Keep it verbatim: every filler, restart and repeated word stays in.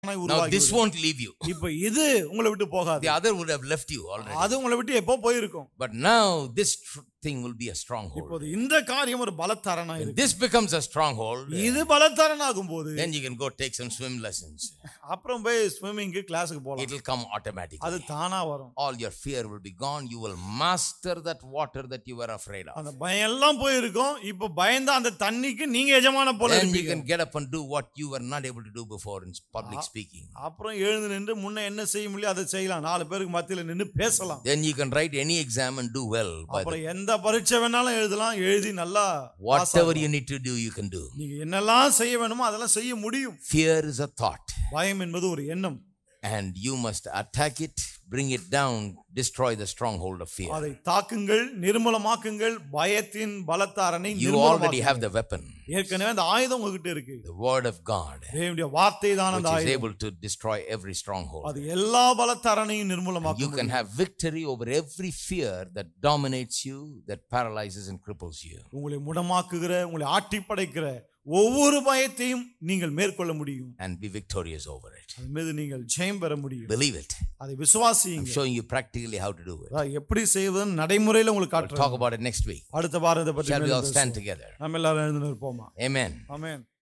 Now this won't leave you. இப்போ இது உங்களை விட்டு போகாது. The other would have left you already. அது உங்களை விட்டு எப்போ போயிருக்கும். But now this thing will be a stronghold. இப்போது இந்த காரியம் ஒரு பலத்தாரணா இருக்கு. This becomes a stronghold. இது பலத்தாரணாகும் போது Then you can go take some swim lessons. அப்புறம் போய் ஸ்விமிங் கிளாஸ்க்கு போலாம். It will come automatically. அது தானா வரும். All your fear will be gone. You will master that water that you were afraid of. அந்த பயம் எல்லாம் போயிருக்கும். இப்போ பயந்த அந்த தண்ணிக்கு நீங்க எஜமான போல Then you இருப்பீங்க. can get up and do what you were not able to do before in public speaking. அப்புறம் எழுந்து நின்று முன்ன என்ன செய்ய முடியும் அதை செய்யலாம். நாலு பேருக்கு மத்தியில நின்னு பேசலாம். Then you can write any exam and do well. அப்புறம் எந்த பரீட்சை வேணாலும் எழுதலாம். எழுதி நல்லா whatever you need to do you can do. நீங்க என்னெல்லாம் செய்ய வேணுமோ அதெல்லாம் செய்ய முடியும். Fear is a thought. பயம் என்பது ஒரு எண்ணம். And you must attack it, bring it down, destroy the stronghold of fear. அதை தாக்குங்கள், நிர்மூலமாக்குங்கள், பயத்தின் பலத்தாரணை You already have the weapon. ஏற்கனவே அந்த ஆயுதம் உங்ககிட்ட இருக்கு. The word of God. தேவனுடைய வார்த்தை தான் அந்த ஆயுதம். Which is ஆயுதம். able to destroy every stronghold. அது எல்லா பலத்தாரணையும் நிர்மூலமாக்கும். You can have victory over every fear that dominates you, that paralyzes and cripples you. உங்களை முடமாக்குகிற, உங்களை ஆட்டி படைக்கிற ஒவ்வொரு பயத்தையும் நீங்கள் மேற்கொள்ள முடியும். And be victorious over it. அதன் மீது நீங்கள் ஜெயம் பெற முடியும். Believe it. அதை விசுவாசியுங்க. I'm showing you practically how to do it. எப்படி செய்வதுன்னு நடைமுறையில உங்களுக்கு காட்டுறேன். We'll talk about it next week. அடுத்த வாரம் இத பத்தி Shall we all stand together? நாம எல்லாரும் எழுந்து நிற்போமா? Amen. Amen.